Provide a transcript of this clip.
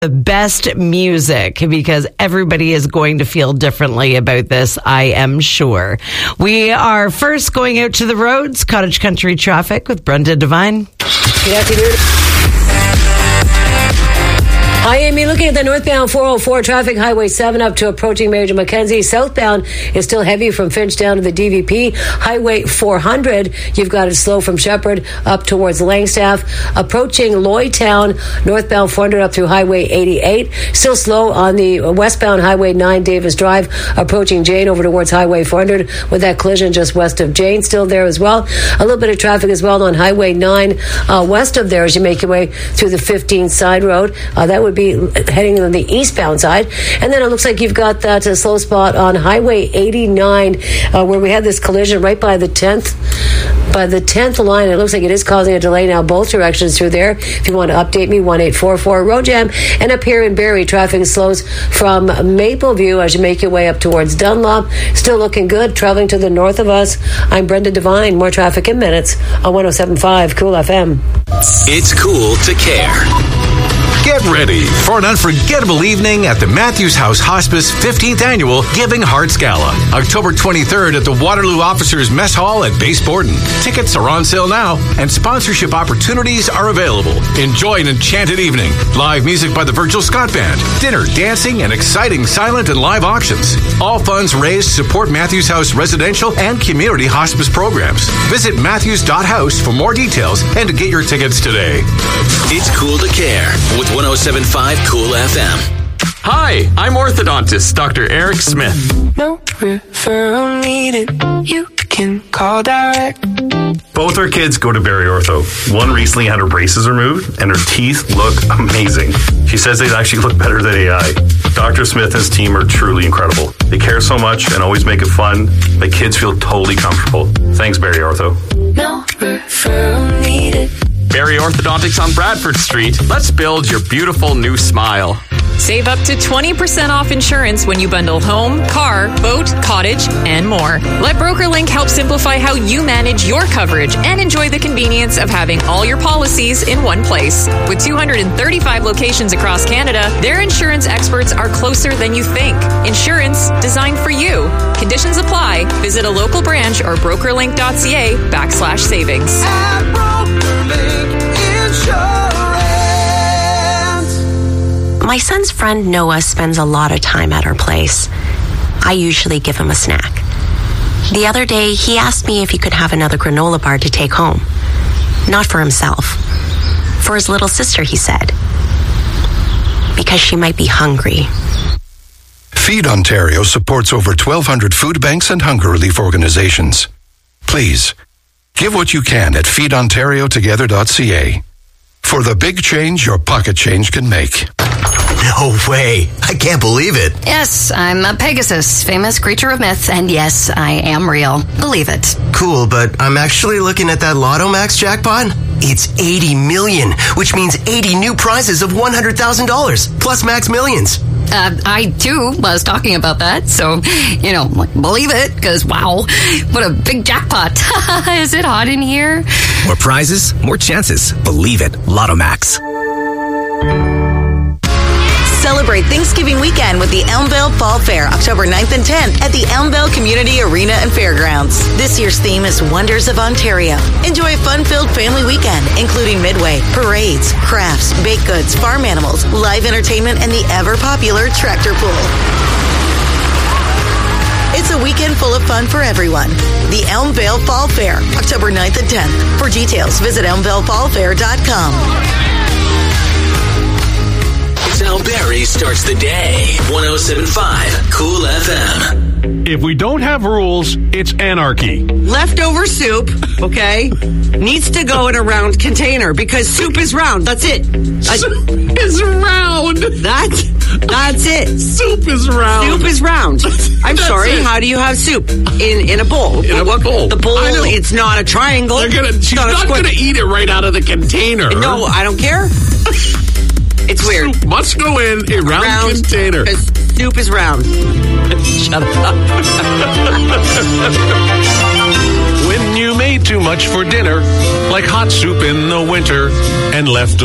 the best music because everybody is going to feel differently about this, I am sure. We are first going out to the roads, Cottage Country traffic with Brenda Devine. Good afternoon. Hi, Amy. Looking at the northbound 404 traffic, Highway 7 up to approaching Major Mackenzie. Southbound is still heavy from Finch down to the DVP. Highway 400, you've got it slow from Shepherd up towards Langstaff. Approaching Lloydtown, northbound 400 up through Highway 88. Still slow on the westbound Highway 9 Davis Drive, approaching Jane over towards Highway 400 with that collision just west of Jane. Still there as well. A little bit of traffic as well on Highway 9 west of there as you make your way through the 15 side road. That would be heading on the eastbound side. And then it looks like you've got that slow spot on Highway 89 where we had this collision right by the 10th. By the 10th line, it looks like it is causing a delay now both directions through there. If you want to update me, 1844 road jam. And up here in Barrie, traffic slows from Mapleview as you make your way up towards Dunlop. Still looking good. Traveling to the north of us, I'm Brenda Devine. More traffic in minutes on 107.5 Cool FM. It's cool to care. Get ready for an unforgettable evening at the Matthews House Hospice 15th Annual Giving Hearts Gala. October 23rd at the Waterloo Officers Mess Hall at Base Borden. Tickets are on sale now and sponsorship opportunities are available. Enjoy an enchanted evening. Live music by the Virgil Scott Band. Dinner, dancing, and exciting silent and live auctions. All funds raised to support Matthews House residential and community hospice programs. Visit matthews.house for more details and to get your tickets today. It's cool to care with 107.5 Cool FM. Hi, I'm orthodontist Dr. Eric Smith. No referral needed. You can call direct. Both our kids go to Barrie Ortho. One recently had her braces removed, and her teeth look amazing. She says they actually look better than AI. Dr. Smith and his team are truly incredible. They care so much and always make it fun. The kids feel totally comfortable. Thanks, Barrie Ortho. No referral needed. Barrie Orthodontics on Bradford Street. Let's build your beautiful new smile. Save up to 20% off insurance when you bundle home, car, boat, cottage, and more. Let BrokerLink help simplify how you manage your coverage and enjoy the convenience of having all your policies in one place. With 235 locations across Canada, their insurance experts are closer than you think. Insurance designed for you. Conditions apply. Visit a local branch or brokerlink.ca/savings. At BrokerLink Insurance. My son's friend Noah spends a lot of time at our place. I usually give him a snack. The other day, he asked me if he could have another granola bar to take home. Not for himself. For his little sister, he said. Because she might be hungry. Feed Ontario supports over 1,200 food banks and hunger relief organizations. Please, give what you can at feedontariotogether.ca. For the big change your pocket change can make. No way. I can't believe it. Yes, I'm a Pegasus, famous creature of myth, and yes, I am real. Believe it. Cool, but I'm actually looking at that Lotto Max jackpot. It's 80 million, which means 80 new prizes of $100,000, plus Max Millions. I, too, was talking about that, so, believe it, because, wow, what a big jackpot. Is it hot in here? More prizes, more chances. Believe it. Lotto Max. Celebrate Thanksgiving weekend with the Elmvale Fall Fair, October 9th and 10th at the Elmvale Community Arena and Fairgrounds. This year's theme is Wonders of Ontario. Enjoy a fun-filled family weekend, including midway, parades, crafts, baked goods, farm animals, live entertainment, and the ever-popular tractor pull. It's a weekend full of fun for everyone. The Elmvale Fall Fair, October 9th and 10th. For details, visit elmvalefallfair.com. It's how Barrie starts the day. 107.5 Cool FM. If we don't have rules, it's anarchy. Leftover soup, okay, needs to go in a round container because soup is round. That's it. Soup is round. That's it. Soup is round. Soup is round. I'm sorry. It. How do you have soup in a bowl? In a bowl. The bowl. It's not a triangle. She's not going to eat it right out of the container. No, I don't care. It's weird. Soup must go in a round container. Soup is round. Shut up. When you made too much for dinner, like hot soup in the winter, and left